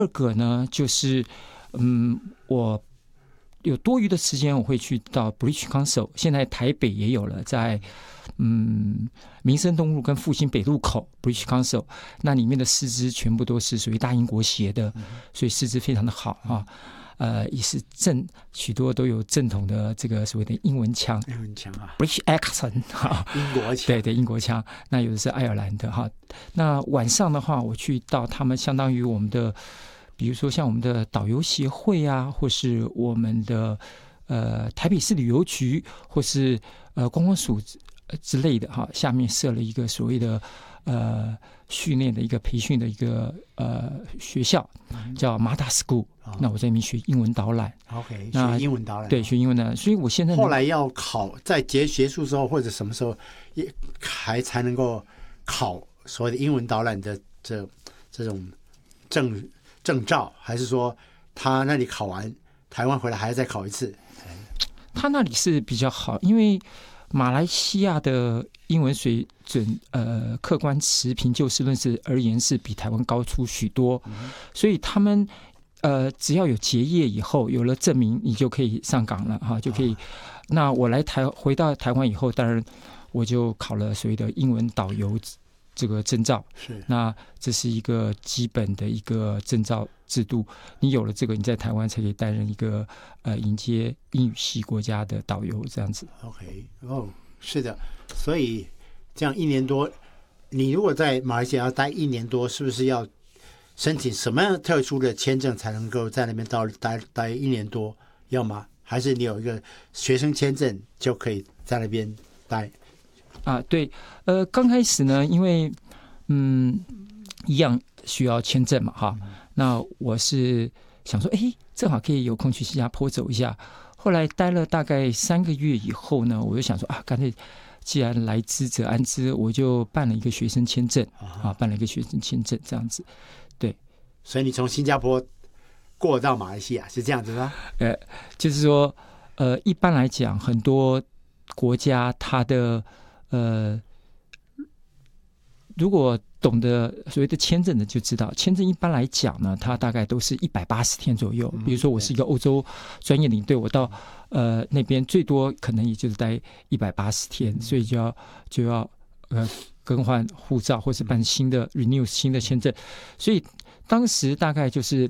二个呢，就是我有多余的时间，我会去到 British Council， 现在台北也有了，在民生东路跟复兴北路口 British Council， 那里面的师资全部都是属于大英国协的，所以师资非常的好啊。也是许多都有正统的这个所谓的英文腔，British accent 哈， 英国腔， 对英国腔。那有的是爱尔兰的哈。那晚上的话，我去到他们相当于我们的，比如说像我们的导游协会啊，或是我们的台北市旅游局，或是观光署之类的哈，下面设了一个所谓的训练的一个培训的一个学校，叫 Mata School。那我在那边学英文导览。 OK， 学英文导览。 对，学英文导览。所以我现在后来要考，在结束之后或者什么时候也还才能够考所谓的英文导览的这种证照，还是说他那里考完台湾回来还要再考一次？ 他那里是比较好，因为马来西亚的英文水准，客观持平就事论事而言是比台湾高出许多，所以他们只要有结业以后，有了证明，你就可以上岗了哈，就可以。那我回到台湾以后，当然我就考了所谓的英文导游这个证照， 是。 那这是一个基本的一个证照制度，你有了这个，你在台湾才可以担任一个迎接英语系国家的导游这样子。 OK， 是的，所以这样1年多，你如果在马来西亚要待1年多，是不是要申请什么样特殊的签证才能够在那边待1年多？要吗？还是你有一个学生签证就可以在那边待？ 对，刚开始呢，因为一样需要签证嘛，哈。那我是想说，正好可以有空去新加坡走一下。后来待了大概3个月以后呢，我就想说干脆既然来之则安之，我就办了一个学生签证办了一个学生签证这样子。对， 所以你从新加坡过到马来西亚是这样子吗？ 就是说，一般来讲，很多国家它的如果懂得所谓的签证的就知道，签证一般来讲呢，它大概都是180天左右。比如说我是一个欧洲专业领队，我到那边最多可能也就是待180天，所以就要更换护照或是办新的 renew 新的签证。所以当时大概就是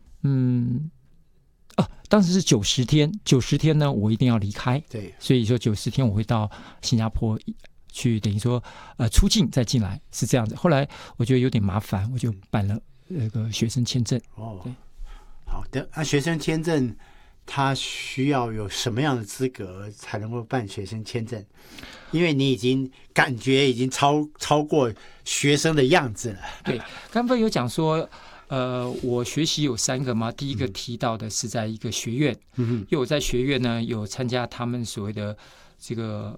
当时是90天，90天呢我一定要离开。 对， 所以说90天我会到新加坡去，等于说出境再进来是这样子。后来我觉得有点麻烦，我就办了那个学生签证。对， 好的。学生签证他需要有什么样的资格才能够办学生签证？因为你已经感觉已经超过学生的样子了。 对，刚才有讲说我学习有3个嘛，第一个提到的是在一个学院，因为我在学院呢有参加他们所谓的这个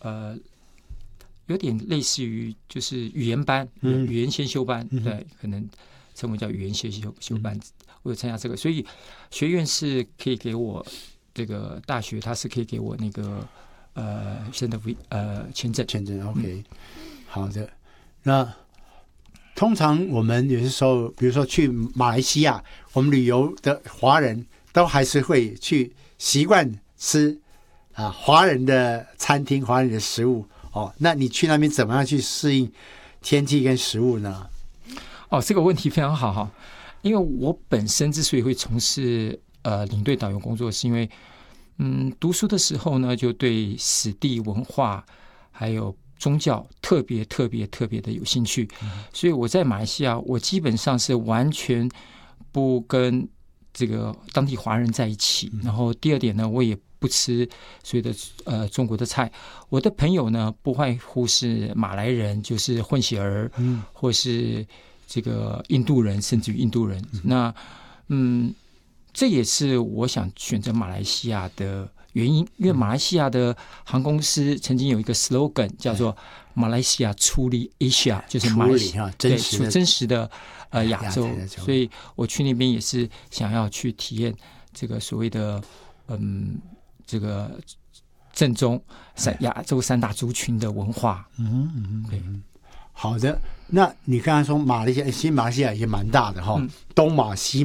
有点类似于就是语言班，语言先修班，对，可能称为叫语言先修班，我有参加这个，所以学院是可以给我这个大学，它是可以给我那个生的签证。 OK，好的。那通常我们有些时候，比如说去马来西亚，我们旅游的华人都还是会去习惯吃华人的餐厅、华人的食物。那你去那边怎么样去适应天气跟食物呢？ 这个问题非常好哈，因为我本身之所以会从事领队导游工作，是因为读书的时候呢，就对史地文化还有宗教特别的有兴趣，所以我在马来西亚，我基本上是完全不跟这个当地华人在一起。然后第二点呢，我也不吃所谓的中国的菜。我的朋友呢，不外乎是马来人，就是混血儿，或是这个印度人，甚至于印度人。那这也是我想选择马来西亚的原因，因为马来西亚的航空公司曾经有一个 slogan 叫做马来西亚出力 Asia， 就是马来西亚真实的亚洲，所以我去那边也是想要去体验这个所谓的这个正宗亚洲3大族群的文化。对， 好的。那你刚才说马来西亚，新马来西亚也蛮大的哈，东马西